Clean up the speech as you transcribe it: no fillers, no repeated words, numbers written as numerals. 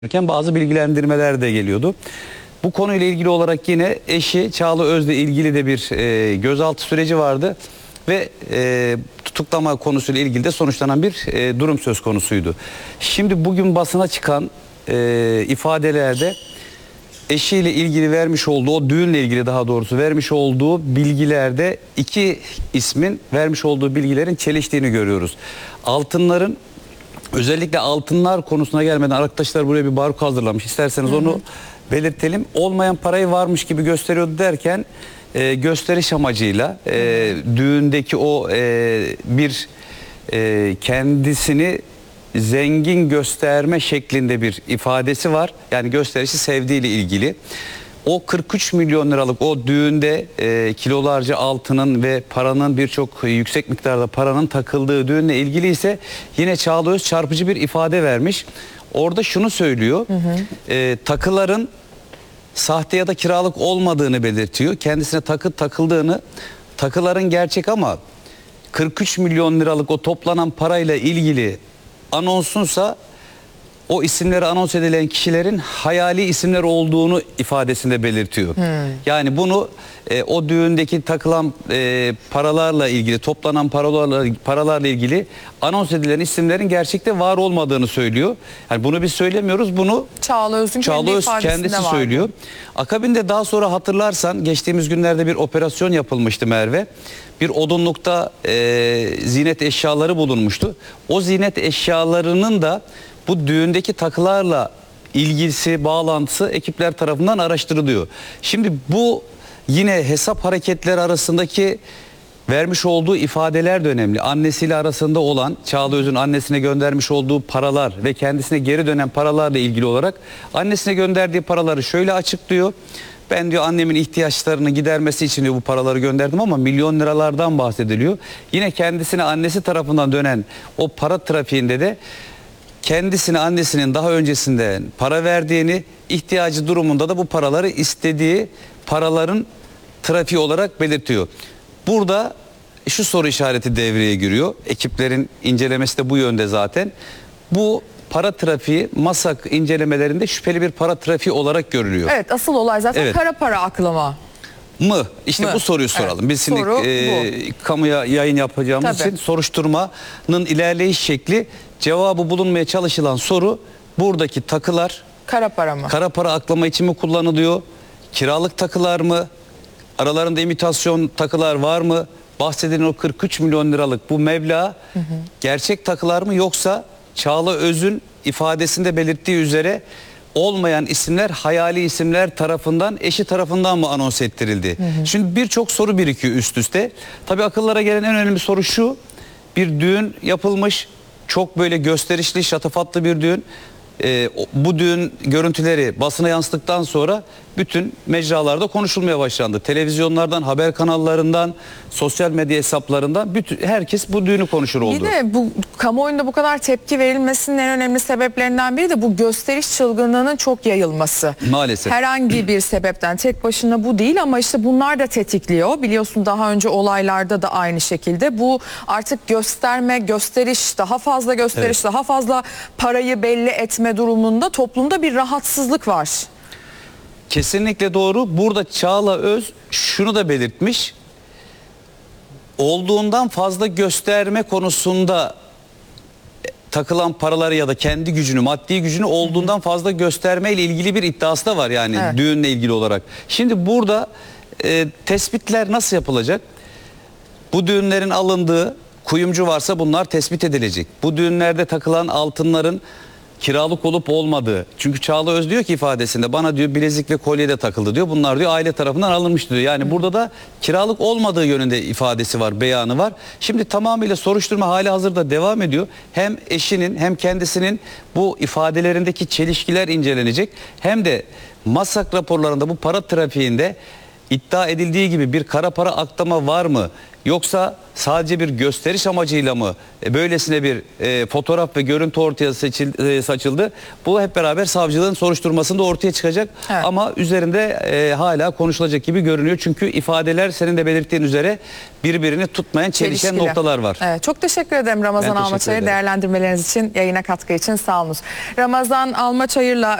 Bazı bilgilendirmeler de geliyordu. Bu konuyla ilgili olarak yine eşi Çağla Öz'le ilgili de bir gözaltı süreci vardı ve tutuklama konusuyla ilgili de sonuçlanan bir durum söz konusuydu. Şimdi bugün basına çıkan ifadelerde eşiyle ilgili vermiş olduğu, o düğünle ilgili daha doğrusu vermiş olduğu bilgilerde iki ismin vermiş olduğu bilgilerin çeliştiğini görüyoruz. Altınların, özellikle altınlar konusuna gelmeden arkadaşlar buraya bir barko hazırlamış. İsterseniz onu belirtelim. Olmayan parayı varmış gibi gösteriyordu derken gösteriş amacıyla düğündeki o bir kendisini zengin gösterme şeklinde bir ifadesi var. Yani gösterişi sevdiğiyle ilgili. O 43 milyon liralık o düğünde kilolarca altının ve paranın, birçok yüksek miktarda paranın takıldığı düğünle ilgili ise yine Çağla Öz çarpıcı bir ifade vermiş. Orada şunu söylüyor. Takıların sahte ya da kiralık olmadığını belirtiyor. Kendisine takı takıldığını, takıların gerçek ama 43 milyon liralık o toplanan parayla ilgili anonsunsa o isimleri anons edilen kişilerin hayali isimler olduğunu ifadesinde belirtiyor. Yani bunu o düğündeki takılan paralarla ilgili, toplanan paralarla ilgili anons edilen isimlerin gerçekte var olmadığını söylüyor. Yani bunu biz söylemiyoruz. Bunu Çağla Öz'ün kendisi söylüyor. Akabinde daha sonra hatırlarsan geçtiğimiz günlerde bir operasyon yapılmıştı Merve. Bir odunlukta ziynet eşyaları bulunmuştu. O ziynet eşyalarının da bu düğündeki takılarla ilgisi, bağlantısı ekipler tarafından araştırılıyor. Şimdi bu yine hesap hareketleri arasındaki vermiş olduğu ifadeler de önemli. Annesiyle arasında olan, Çağla Öz'ün annesine göndermiş olduğu paralar ve kendisine geri dönen paralarla ilgili olarak annesine gönderdiği paraları şöyle açıklıyor. Ben diyor annemin ihtiyaçlarını gidermesi için diyor bu paraları gönderdim ama milyon liralardan bahsediliyor. Yine kendisine annesi tarafından dönen o para trafiğinde de kendisine annesinin daha öncesinde para verdiğini, ihtiyacı durumunda da bu paraları istediği paraların trafiği olarak belirtiyor. Burada şu soru işareti devreye giriyor. Ekiplerin incelemesi de bu yönde zaten. Bu para trafiği MASAK incelemelerinde şüpheli bir para trafiği olarak görülüyor. Evet, asıl olay zaten kara para aklama mı? İşte bu soruyu soralım. Evet, biz şimdi kamuya yayın yapacağımız için soruşturmanın ilerleyiş şekli, cevabı bulunmaya çalışılan soru buradaki takılar kara para mı? Kara para aklama için mi kullanılıyor? Kiralık takılar mı? Aralarında imitasyon takılar var mı? Bahsedilen o 43 milyon liralık bu meblağ gerçek takılar mı, yoksa Çağla Öz'ün ifadesinde belirttiği üzere olmayan isimler, hayali isimler tarafından, eşi tarafından mı anons ettirildi? Şimdi birçok soru birikiyor üst üste. Tabii akıllara gelen en önemli soru şu: bir düğün yapılmış, çok böyle gösterişli, şatafatlı bir düğün. Bu düğün görüntüleri basına yansıdıktan sonra bütün mecralarda konuşulmaya başlandı. Televizyonlardan, haber kanallarından, sosyal medya hesaplarından herkes bu düğünü konuşur oldu. Bir de bu kamuoyunda bu kadar tepki verilmesinin en önemli sebeplerinden biri de bu gösteriş çılgınlığının çok yayılması. Maalesef. Herhangi bir sebepten, tek başına bu değil ama işte bunlar da tetikliyor. Biliyorsun daha önce olaylarda da aynı şekilde bu artık gösterme, gösteriş, daha fazla gösteriş, daha fazla parayı belli etme durumunda toplumda bir rahatsızlık var. Kesinlikle doğru. Burada Çağla Öz şunu da belirtmiş: olduğundan fazla gösterme konusunda takılan paraları ya da kendi gücünü, maddi gücünü olduğundan fazla gösterme ile ilgili bir iddiası da var yani düğünle ilgili olarak. Şimdi burada tespitler nasıl yapılacak? Bu düğünlerin alındığı kuyumcu varsa bunlar tespit edilecek. Bu düğünlerde takılan altınların kiralık olup olmadığı. Çünkü Çağla Öz diyor ki ifadesinde, bana diyor bilezik ve kolye de takıldı diyor. Bunlar diyor aile tarafından alınmış diyor. Yani burada da kiralık olmadığı yönünde ifadesi var, beyanı var. Şimdi tamamıyla soruşturma hali hazırda devam ediyor. Hem eşinin hem kendisinin bu ifadelerindeki çelişkiler incelenecek. Hem de MASAK raporlarında bu para trafiğinde iddia edildiği gibi bir kara para aklama var mı? Yoksa sadece bir gösteriş amacıyla mı böylesine bir fotoğraf ve görüntü ortaya saçıldı? Bu hep beraber savcılığın soruşturmasında ortaya çıkacak. Evet. Ama üzerinde hala konuşulacak gibi görünüyor. Çünkü ifadeler senin de belirttiğin üzere birbirini tutmayan çelişen Çelişkili noktalar var. Evet, çok teşekkür ederim Ramazan Ben teşekkür Almaçayır. ederim. Değerlendirmeleriniz için, yayına katkı için sağ olunuz. Ramazan Almaçayır'la